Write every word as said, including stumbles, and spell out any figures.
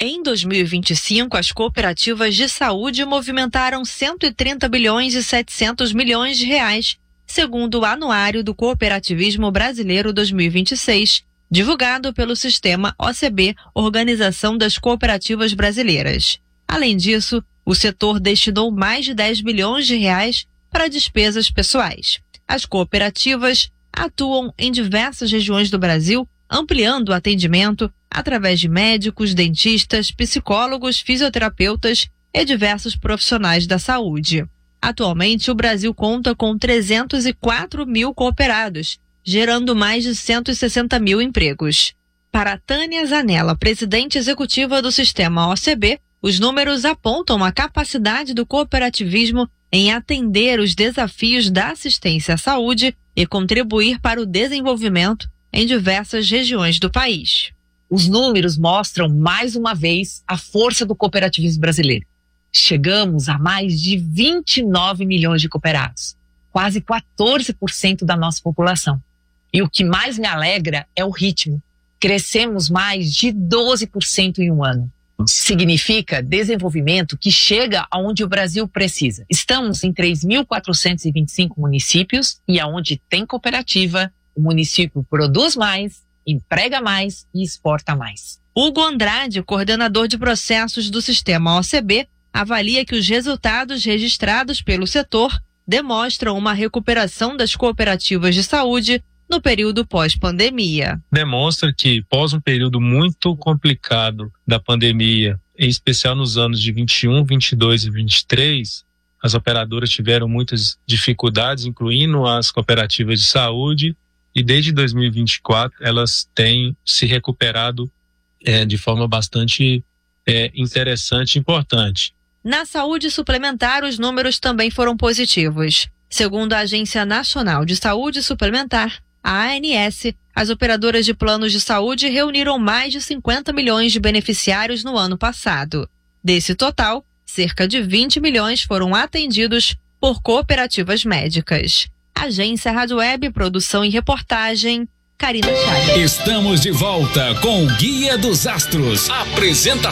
Em dois mil e vinte e cinco, as cooperativas de saúde movimentaram cento e trinta bilhões e setecentos milhões de reais, segundo o Anuário do Cooperativismo Brasileiro dois mil e vinte e seis, divulgado pelo Sistema O C B, Organização das Cooperativas Brasileiras. Além disso, o setor destinou mais de dez bilhões de reais para despesas pessoais. As cooperativas atuam em diversas regiões do Brasil, ampliando o atendimento através de médicos, dentistas, psicólogos, fisioterapeutas e diversos profissionais da saúde. Atualmente, o Brasil conta com trezentos e quatro mil cooperados, gerando mais de cento e sessenta mil empregos. Para Tânia Zanella, presidente executiva do Sistema O C B, os números apontam a capacidade do cooperativismo em atender os desafios da assistência à saúde e contribuir para o desenvolvimento em diversas regiões do país. Os números mostram, mais uma vez, a força do cooperativismo brasileiro. Chegamos a mais de vinte e nove milhões de cooperados, quase quatorze por cento da nossa população. E o que mais me alegra é o ritmo. Crescemos mais de doze por cento em um ano. Significa desenvolvimento que chega aonde o Brasil precisa. Estamos em três mil quatrocentos e vinte e cinco municípios e aonde tem cooperativa, o município produz mais, emprega mais e exporta mais. Hugo Andrade, coordenador de processos do Sistema O C B, avalia que os resultados registrados pelo setor demonstram uma recuperação das cooperativas de saúde no período pós-pandemia. Demonstra que, pós um período muito complicado da pandemia, em especial nos anos de vinte e um, vinte e dois e vinte e três, as operadoras tiveram muitas dificuldades, incluindo as cooperativas de saúde, e desde dois mil e vinte e quatro elas têm se recuperado é, de forma bastante é, interessante e importante. Na saúde suplementar, os números também foram positivos. Segundo a Agência Nacional de Saúde Suplementar, a ANS, as operadoras de planos de saúde reuniram mais de cinquenta milhões de beneficiários no ano passado. Desse total, cerca de vinte milhões foram atendidos por cooperativas médicas. Agência Rádio Web, produção e reportagem, Karina Chagas. Estamos de volta com o Guia dos Astros. Apresentação.